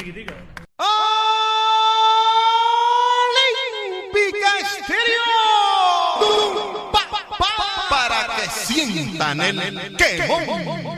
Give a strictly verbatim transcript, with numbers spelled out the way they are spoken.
Olímpica Estéreo. Pa, pa, para que sientan el quemón.